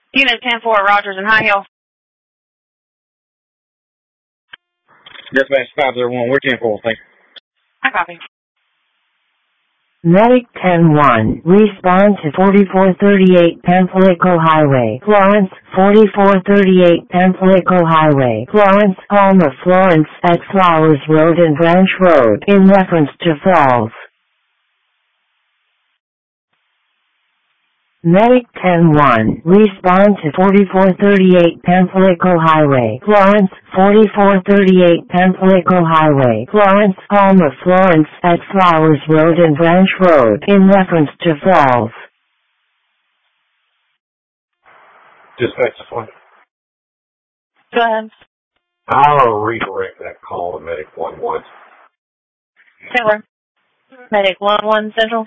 Unit 10-4, Rogers and High Hill. Dispatch 501, we're 10-4, thank you. I copy. Medic 10-1, respond to 4438 Pamphilico Highway, Florence, 4438 Pamphilico Highway, Florence, Palmer, Florence, at Flowers Road and Branch Road, in reference to Falls. Medic 10-1, respond to 4438 Pamphilico Highway, Florence, 4438 Pamphilico Highway, Florence, Palmer, Florence, at Flowers Road and Branch Road, in reference to Falls. Dispatch 20. Go ahead. I'll redirect that call to Medic 11. Taylor. Medic 11 Central.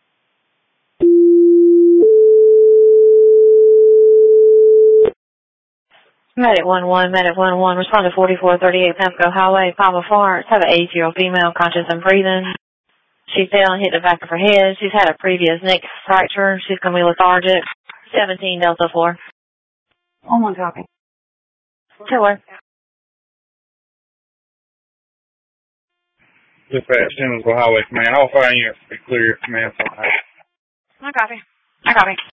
Medic 11, Medic 11, respond to 4438 Pamphilico Highway, Palmer, Florence. Have an 8-year-old female, conscious and breathing. She fell and hit the back of her head. She's had a previous neck fracture. She's going to be lethargic. 17 Delta 4. On one copy. Taylor. Dispatch Tennessee Highway Command. All fire units be clear. Command. I copy. I copy.